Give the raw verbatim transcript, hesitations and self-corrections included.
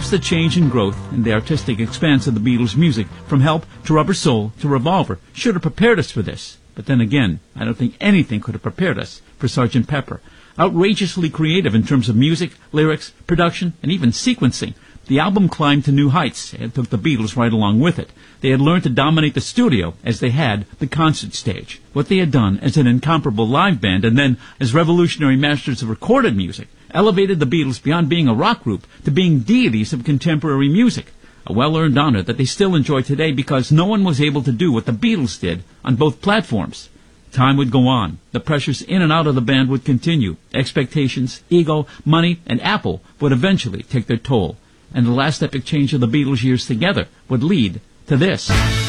Perhaps the change and growth in the artistic expanse of the Beatles' music, from Help to Rubber Soul to Revolver, should have prepared us for this. But then again, I don't think anything could have prepared us for Sergeant Pepper. Outrageously creative in terms of music, lyrics, production, and even sequencing, the album climbed to new heights and took the Beatles right along with it. They had learned to dominate the studio as they had the concert stage. What they had done as an incomparable live band and then as revolutionary masters of recorded music elevated the Beatles beyond being a rock group to being deities of contemporary music, a well-earned honor that they still enjoy today because no one was able to do what the Beatles did on both platforms. Time would go on. The pressures in and out of the band would continue. Expectations, ego, money, and Apple would eventually take their toll. And the last epic change of the Beatles' years together would lead to this.